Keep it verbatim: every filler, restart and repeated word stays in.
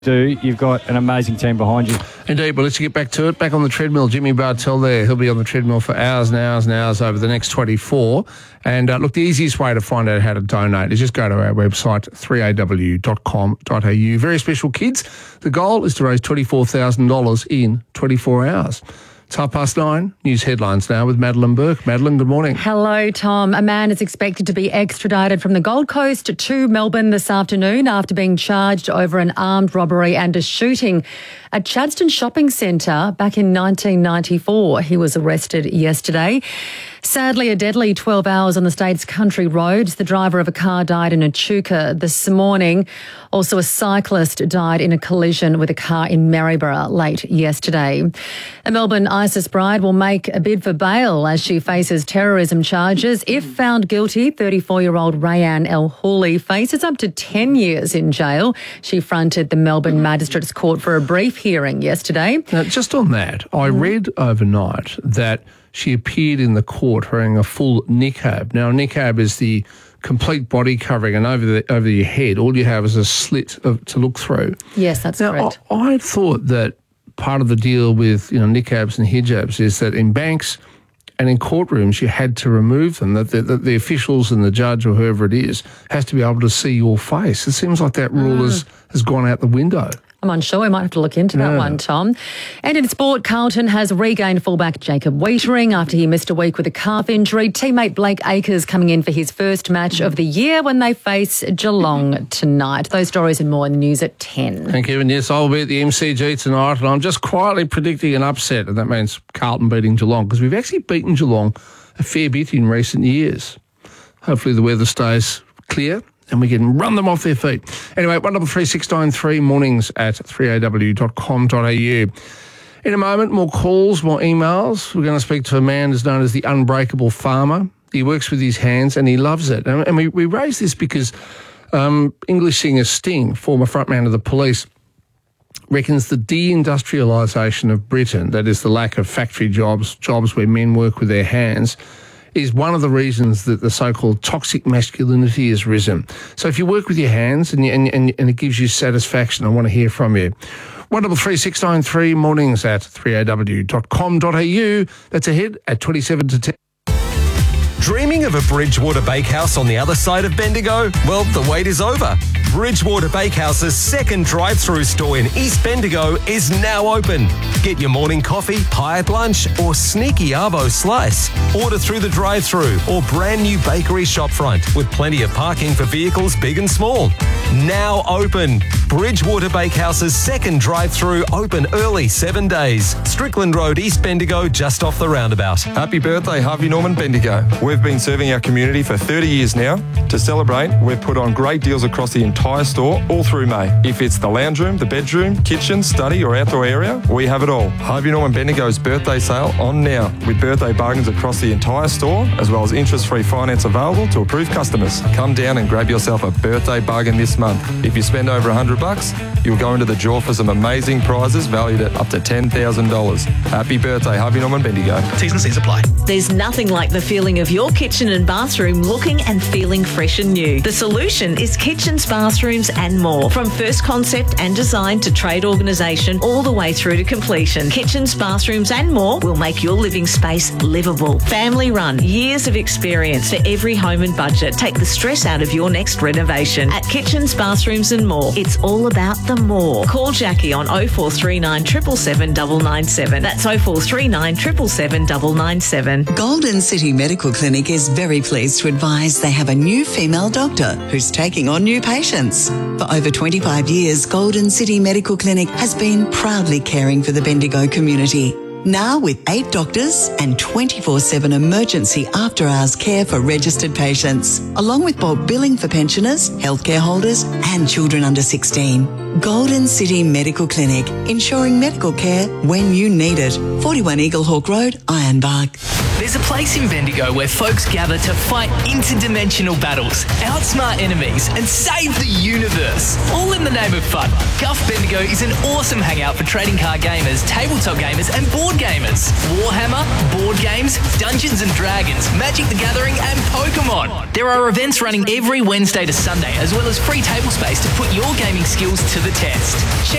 do, you've got an amazing team behind you. Indeed. Well, let's get back to it. Back on the treadmill, Jimmy Bartell there. He'll be on the treadmill for hours and hours and hours over the next twenty-four. And uh, look, the easiest way to find out how to donate is just go to our website, three a w dot com dot a u. Very special, kids. The goal is to raise twenty-four thousand dollars in twenty-four hours. It's half past nine. News headlines now with Madeline Burke. Madeline, good morning. Hello, Tom. A man is expected to be extradited from the Gold Coast to Melbourne this afternoon after being charged over an armed robbery and a shooting at Chadstone Shopping Centre back in nineteen ninety-four. He was arrested yesterday. Sadly, a deadly twelve hours on the state's country roads. The driver of a car died in Echuca this morning. Also, a cyclist died in a collision with a car in Maryborough late yesterday. A Melbourne ISIS bride will make a bid for bail as she faces terrorism charges. If found guilty, thirty-four-year-old Rayanne El Houli faces up to ten years in jail. She fronted the Melbourne Magistrates Court for a brief hearing yesterday. Now, just on that, I read overnight that she appeared in the court wearing a full niqab. Now, a niqab is the complete body covering, and over the over your head, all you have is a slit of, to look through. Yes, that's now, correct. I, I thought that part of the deal with you know niqabs and hijabs is that in banks and in courtrooms you had to remove them, that the, that the officials and the judge or whoever it is has to be able to see your face. It seems like that rule mm. has, has gone out the window. I'm unsure. We might have to look into that yeah. one, Tom. And in sport, Carlton has regained fullback Jacob Weitering after he missed a week with a calf injury. Teammate Blake Acres coming in for his first match of the year when they face Geelong tonight. Those stories and more in the news at ten. Thank you. And yes, I'll be at the M C G tonight, and I'm just quietly predicting an upset, and that means Carlton beating Geelong, because we've actually beaten Geelong a fair bit in recent years. Hopefully the weather stays clear and we can run them off their feet. Anyway, one double three six nine three, mornings at three a w dot com dot a u. In a moment, more calls, more emails. We're going to speak to a man who's known as the Unbreakable Farmer. He works with his hands and he loves it. And, and we, we raise this because um, English singer Sting, former frontman of the Police, reckons the deindustrialisation of Britain, that is the lack of factory jobs, jobs where men work with their hands, is one of the reasons that the so-called toxic masculinity has risen. So if you work with your hands and, you, and, and, and it gives you satisfaction, I want to hear from you. one double three six nine three, mornings at three a w dot com dot a u. That's ahead at twenty-seven to ten. Dreaming of a Bridgewater Bakehouse on the other side of Bendigo? Well, the wait is over. Bridgewater Bakehouse's second drive-through store in East Bendigo is now open. Get your morning coffee, pie at lunch, or sneaky arvo slice. Order through the drive-through or brand new bakery shopfront with plenty of parking for vehicles big and small. Now open. Bridgewater Bakehouse's second drive-through open early seven days. Strickland Road, East Bendigo, just off the roundabout. Happy birthday, Harvey Norman Bendigo. We've been serving our community for thirty years now. To celebrate, we've put on great deals across the entire store all through May. If it's the lounge room, the bedroom, kitchen, study or outdoor area, we have it all. Harvey Norman Bendigo's birthday sale on now with birthday bargains across the entire store as well as interest-free finance available to approved customers. Come down and grab yourself a birthday bargain this month. If you spend over one hundred bucks, you'll go into the draw for some amazing prizes valued at up to ten thousand dollars. Happy birthday, Harvey Norman Bendigo. T's and C's apply. There's nothing like the feeling of your kitchen and bathroom looking and feeling fresh and new. The solution is Kitchens, Bathrooms and More. From first concept and design to trade organisation all the way through to completion. Kitchens, Bathrooms and More will make your living space livable. Family run, years of experience for every home and budget. Take the stress out of your next renovation. At Kitchens, Bathrooms and More, it's all about the more. Call Jackie on oh four three nine, seven seven seven, nine nine seven. That's oh four three nine, seven seven seven, nine nine seven. Golden City Medical Clinic is very pleased to advise they have a new female doctor who's taking on new patients. For over twenty-five years, Golden City Medical Clinic has been proudly caring for the Bendigo community. Now with eight doctors and twenty-four seven emergency after-hours care for registered patients, along with bulk billing for pensioners, healthcare holders and children under sixteen. Golden City Medical Clinic, ensuring medical care when you need it. forty-one Eaglehawk Road, Ironbark. There's There's a place in Bendigo where folks gather to fight interdimensional battles, outsmart enemies, and save the universe, all in the name of fun. Guff Bendigo is an awesome hangout for trading card gamers, tabletop gamers, and board gamers. Warhammer, board games, Dungeons and Dragons, Magic the Gathering, and Pokemon. There are events running every Wednesday to Sunday, as well as free table space to put your gaming skills to the test. Check